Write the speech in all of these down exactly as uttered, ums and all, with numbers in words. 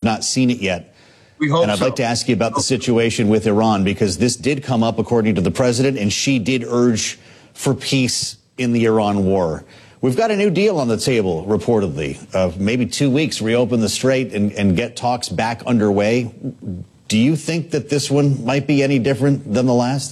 not seen it yet. We hope and I'd so. like to ask you about the situation with Iran, because this did come up, according to the president, and she did urge for peace in the Iran war. We've got a new deal on the table, reportedly, of maybe two weeks, reopen the strait and, and get talks back underway. Do you think that this one might be any different than the last?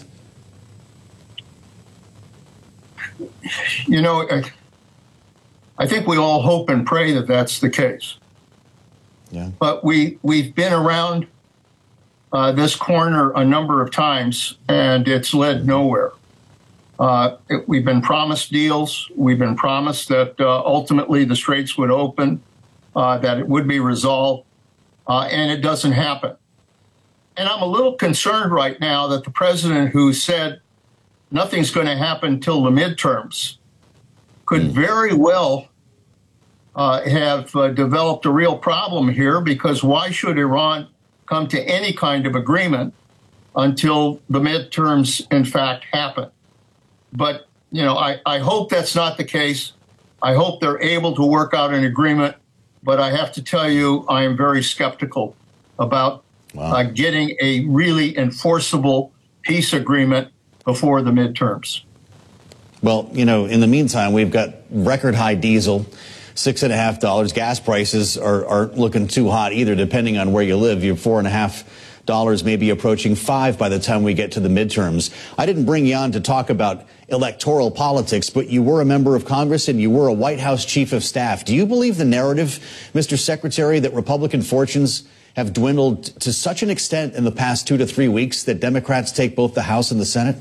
You know, I think we all hope and pray that that's the case. Yeah. But we, we've been around uh, this corner a number of times, and it's led nowhere. Uh, it, we've been promised deals. We've been promised that uh, ultimately the straits would open, uh, that it would be resolved, uh, and it doesn't happen. And I'm a little concerned right now that the president, who said nothing's going to happen till the midterms, could mm. very well uh, have uh, developed a real problem here, because why should Iran come to any kind of agreement until the midterms, in fact, happen? But, you know, I, I hope that's not the case. I hope they're able to work out an agreement. But I have to tell you, I am very skeptical about wow. uh, getting a really enforceable peace agreement before the midterms. Well, you know, in the meantime, we've got record high diesel, six and a half dollars. Gas prices are, aren't looking too hot either, depending on where you live. You're four and a half dollars, maybe approaching five by the time we get to the midterms. I didn't bring you on to talk about electoral politics, but you were a member of Congress and you were a White House chief of staff. Do you believe the narrative, Mister Secretary, that Republican fortunes have dwindled to such an extent in the past two to three weeks that Democrats take both the House and the Senate?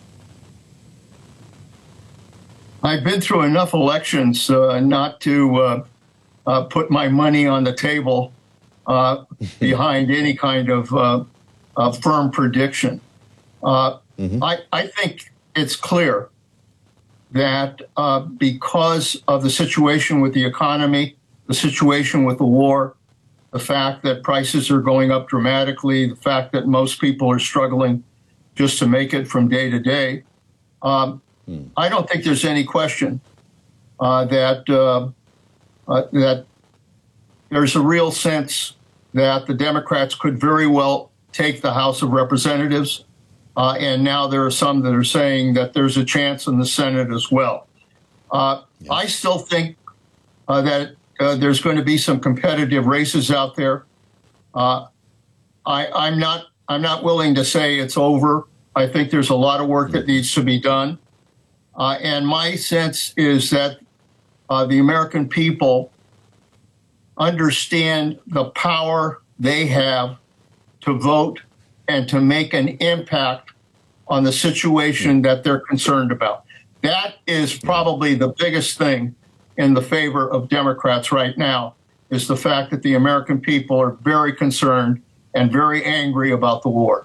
I've been through enough elections uh, not to uh, uh, put my money on the table uh, behind any kind of uh, uh, firm prediction. Uh, mm-hmm. I, I think it's clear that uh, because of the situation with the economy, the situation with the war, the fact that prices are going up dramatically, the fact that most people are struggling just to make it from day to day, um, hmm. I don't think there's any question uh, that uh, uh, that there's a real sense that the Democrats could very well take the House of Representatives, uh, and now there are some that are saying that there's a chance in the Senate as well. Uh, yes. I still think uh, that uh, there's going to be some competitive races out there. Uh, I, I'm not I'm not willing to say it's over. I think there's a lot of work that needs to be done. Uh, and my sense is that uh, the American people understand the power they have to vote and to make an impact on the situation that they're concerned about. That is probably the biggest thing in the favor of Democrats right now, is the fact that the American people are very concerned and very angry about the war.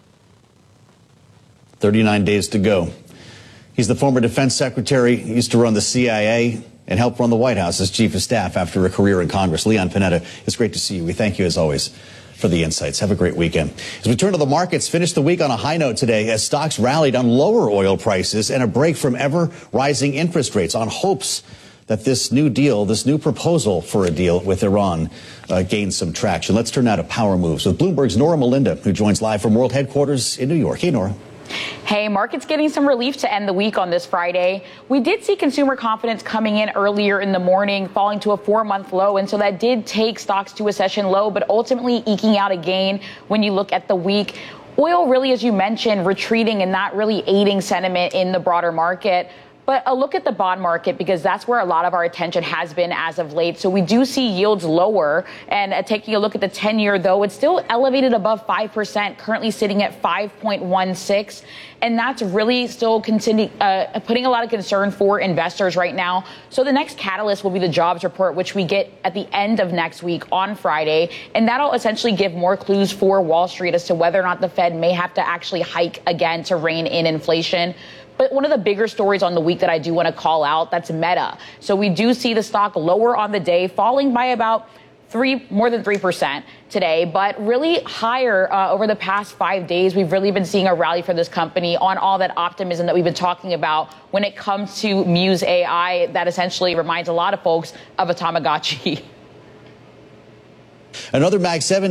thirty-nine days to go. He's the former defense secretary. He used to run the C I A and helped run the White House as chief of staff after a career in Congress. Leon Panetta, it's great to see you. We thank you, as always, for the insights. Have a great weekend. As we turn to the markets, finished the week on a high note today as stocks rallied on lower oil prices and a break from ever rising interest rates on hopes that this new deal, this new proposal for a deal with Iran uh, gains some traction. Let's turn now to power moves with Bloomberg's Nora Melinda, who joins live from world headquarters in New York. Hey, Nora. Hey, markets getting some relief to end the week on this Friday. We did see consumer confidence coming in earlier in the morning, falling to a four-month low, and so that did take stocks to a session low, but ultimately eking out a gain when you look at the week. Oil really, as you mentioned, retreating and not really aiding sentiment in the broader market. But a look at the bond market, because that's where a lot of our attention has been as of late. So we do see yields lower, and uh, taking a look at the ten-year, though, it's still elevated above five percent, currently sitting at five point one six. And that's really still continue, uh, putting a lot of concern for investors right now. So the next catalyst will be the jobs report, which we get at the end of next week on Friday. And that'll essentially give more clues for Wall Street as to whether or not the Fed may have to actually hike again to rein in inflation. But one of the bigger stories on the week that I do want to call out, that's Meta. So we do see the stock lower on the day, falling by about three, more than three percent today, but really higher uh, over the past five days. We've really been seeing a rally for this company on all that optimism that we've been talking about when it comes to Muse A I. That essentially reminds a lot of folks of a Tamagotchi. Another Mag seven